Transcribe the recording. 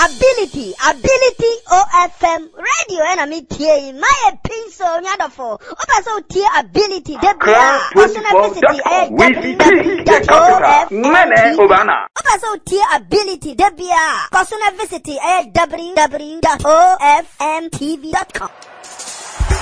ability OFM radio and me tie my pinso nyadofo opeso tie ability debia personality opeso tie ability debia personality www.ofmtv.com